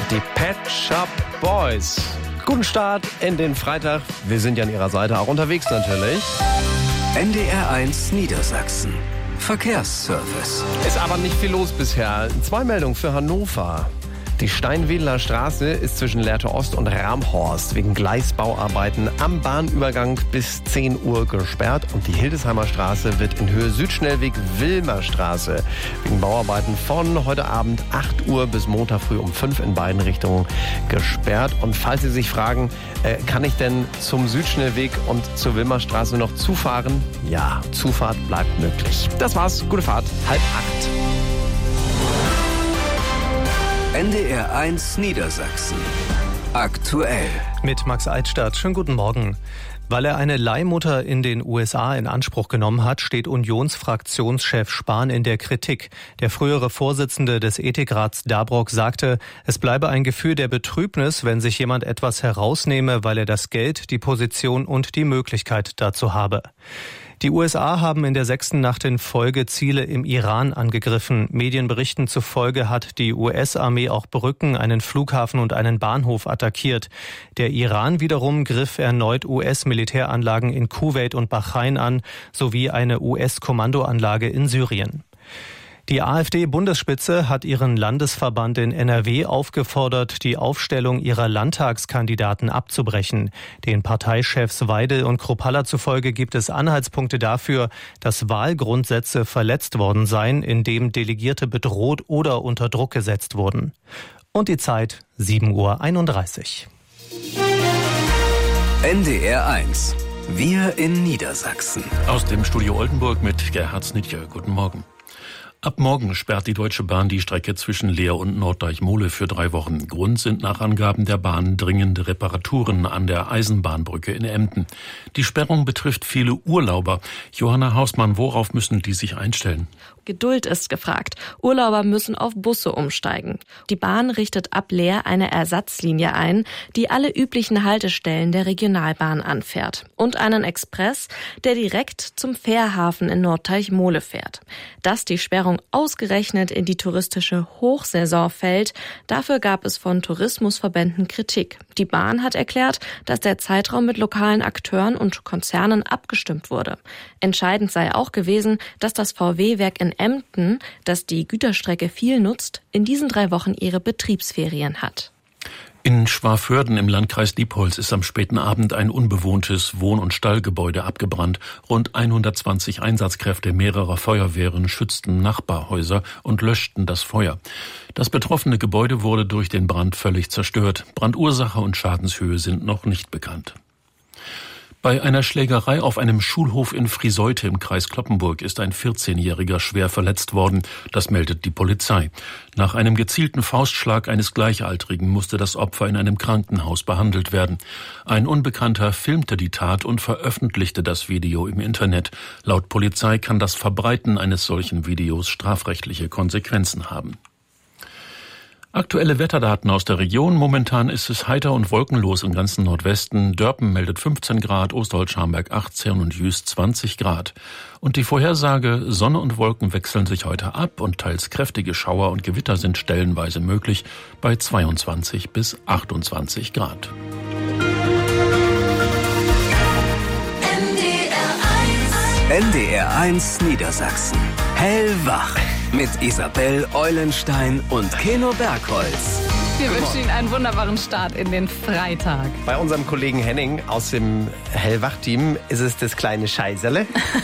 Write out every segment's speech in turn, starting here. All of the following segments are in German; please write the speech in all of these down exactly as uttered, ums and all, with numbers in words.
Die Pet Shop Boys. Guten Start in den Freitag. Wir sind ja an Ihrer Seite, auch unterwegs natürlich. N D R eins Niedersachsen. Verkehrsservice. Ist aber nicht viel los bisher. Zwei Meldungen für Hannover. Die Steinwedler Straße ist zwischen Lehrte Ost und Ramhorst wegen Gleisbauarbeiten am Bahnübergang bis zehn Uhr gesperrt. Und die Hildesheimer Straße wird in Höhe Südschnellweg Wilmerstraße wegen Bauarbeiten von heute Abend acht Uhr bis Montag früh um fünf in beiden Richtungen gesperrt. Und falls Sie sich fragen, äh, kann ich denn zum Südschnellweg und zur Wilmerstraße noch zufahren? Ja, Zufahrt bleibt möglich. Das war's. Gute Fahrt. Halb acht. N D R eins Niedersachsen. Aktuell. Mit Max Eitstadt. Schönen guten Morgen. Weil er eine Leihmutter in den U S A in Anspruch genommen hat, steht Unionsfraktionschef Spahn in der Kritik. Der frühere Vorsitzende des Ethikrats Dabrock sagte, es bleibe ein Gefühl der Betrübnis, wenn sich jemand etwas herausnehme, weil er das Geld, die Position und die Möglichkeit dazu habe. Die U S A haben in der sechsten Nacht in Folge Ziele im Iran angegriffen. Medienberichten zufolge hat die U S-Armee auch Brücken, einen Flughafen und einen Bahnhof attackiert. Der Iran wiederum griff erneut U S-Militäranlagen in Kuwait und Bahrain an, sowie eine U S-Kommandoanlage in Syrien. Die AfD-Bundesspitze hat ihren Landesverband in N R W aufgefordert, die Aufstellung ihrer Landtagskandidaten abzubrechen. Den Parteichefs Weidel und Kruppalla zufolge gibt es Anhaltspunkte dafür, dass Wahlgrundsätze verletzt worden seien, indem Delegierte bedroht oder unter Druck gesetzt wurden. Und die Zeit sieben Uhr einunddreißig. N D R eins. Wir in Niedersachsen. Aus dem Studio Oldenburg mit Gerhard Snitjer. Guten Morgen. Ab morgen sperrt die Deutsche Bahn die Strecke zwischen Leer und Norddeich-Mohle für drei Wochen. Grund sind nach Angaben der Bahn dringende Reparaturen an der Eisenbahnbrücke in Emden. Die Sperrung betrifft viele Urlauber. Johanna Hausmann, worauf müssen die sich einstellen? Geduld ist gefragt. Urlauber müssen auf Busse umsteigen. Die Bahn richtet ab Leer eine Ersatzlinie ein, die alle üblichen Haltestellen der Regionalbahn anfährt. Und einen Express, der direkt zum Fährhafen in Norddeich-Mohle fährt. Dass die Sperrung ausgerechnet in die touristische Hochsaison fällt, dafür gab es von Tourismusverbänden Kritik. Die Bahn hat erklärt, dass der Zeitraum mit lokalen Akteuren und Konzernen abgestimmt wurde. Entscheidend sei auch gewesen, dass das V W-Werk in Emden, das die Güterstrecke viel nutzt, in diesen drei Wochen ihre Betriebsferien hat. In Schwaförden im Landkreis Diepholz ist am späten Abend ein unbewohntes Wohn- und Stallgebäude abgebrannt. Rund hundertzwanzig Einsatzkräfte mehrerer Feuerwehren schützten Nachbarhäuser und löschten das Feuer. Das betroffene Gebäude wurde durch den Brand völlig zerstört. Brandursache und Schadenshöhe sind noch nicht bekannt. Bei einer Schlägerei auf einem Schulhof in Frieseute im Kreis Cloppenburg ist ein vierzehnjähriger schwer verletzt worden. Das meldet die Polizei. Nach einem gezielten Faustschlag eines Gleichaltrigen musste das Opfer in einem Krankenhaus behandelt werden. Ein Unbekannter filmte die Tat und veröffentlichte das Video im Internet. Laut Polizei kann das Verbreiten eines solchen Videos strafrechtliche Konsequenzen haben. Aktuelle Wetterdaten aus der Region. Momentan ist es heiter und wolkenlos im ganzen Nordwesten. Dörpen meldet fünfzehn Grad, Osterholz-Scharmberg achtzehn und Jüst zwanzig Grad. Und die Vorhersage, Sonne und Wolken wechseln sich heute ab und teils kräftige Schauer und Gewitter sind stellenweise möglich bei zweiundzwanzig bis achtundzwanzig Grad. N D R eins Niedersachsen. Hellwach. Mit Isabel Eulenstein und Keno Bergholz. Wir wünschen Ihnen einen wunderbaren Start in den Freitag. Bei unserem Kollegen Henning aus dem Hellwach-Team ist es das kleine Scheißerle.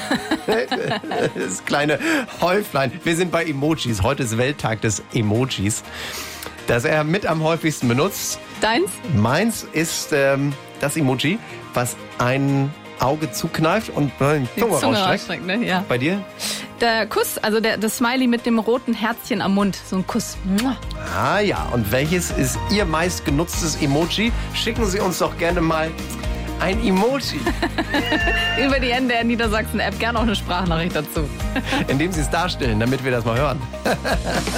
Das kleine Häuflein. Wir sind bei Emojis. Heute ist Welttag des Emojis, das er mit am häufigsten benutzt. Deins? Meins ist ähm, das Emoji, was ein Auge zukneift und die Zunge, Zunge rausstreckt. Ne? Ja. Bei dir? Der Kuss, also der, das Smiley mit dem roten Herzchen am Mund. So ein Kuss. Ah ja, und welches ist Ihr meistgenutztes Emoji? Schicken Sie uns doch gerne mal ein Emoji. Über die N D R Niedersachsen App gerne auch eine Sprachnachricht dazu. Indem Sie es darstellen, damit wir das mal hören.